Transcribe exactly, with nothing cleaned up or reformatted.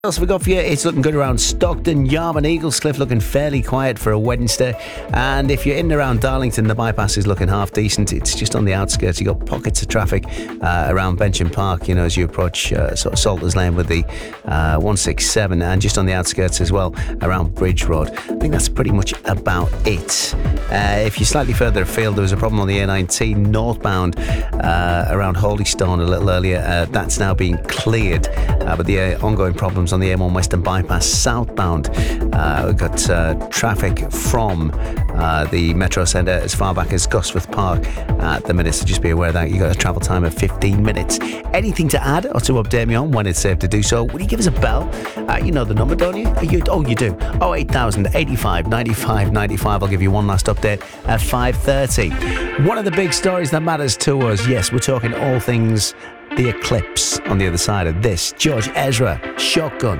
What else have we got for you? It's looking good around Stockton, Yarmouth, Eaglescliffe looking fairly quiet for a Wednesday. And if you're in and around Darlington, the bypass is looking half decent. It's just on the outskirts. You've got pockets of traffic uh, around Bencham Park, you know, as you approach uh, sort of Salters Lane with the uh, one sixty-seven, and just on the outskirts as well around Bridge Road. I think that's pretty much about it. Uh, if you're slightly further afield, there was a problem on the A nineteen northbound uh, around Holystone a little earlier. Uh, that's now being cleared, uh, but the uh, ongoing problems on the M one Western Bypass southbound. Uh, we've got uh, traffic from uh, the Metro Centre as far back as Gosforth Park at the minute, so just be aware that you've got a travel time of fifteen minutes. Anything to add or to update me on when it's safe to do so, will you give us a bell? Uh, you know the number, don't you? you? Oh, you do. oh eight thousand, eighty-five, ninety-five, ninety-five. I'll give you one last update at five thirty. One of the big stories that matters to us, yes, we're talking all things the eclipse on the other side of this. George Ezra, Shotgun.